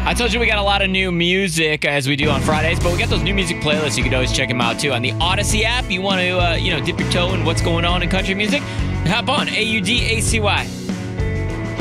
I told you we got a lot of new music as we do on Fridays, but we got those new music playlists. You can always check them out too on the Odyssey app. You want to, dip your toe in what's going on in country music? Hop on AUDACY.